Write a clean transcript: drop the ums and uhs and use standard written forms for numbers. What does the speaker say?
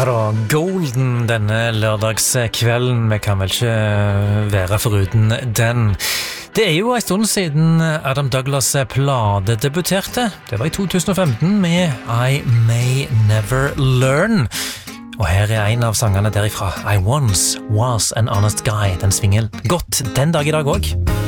da, Golden denne lørdagskvelden. Vi kan vel ikke være foruten den. Det jo en stund siden Adam Douglas Plade debuterte. Det var i 2015 med I May Never Learn. Og her en av sangene derifra. I Once Was an Honest Guy. Den svinger godt den dag i dag også.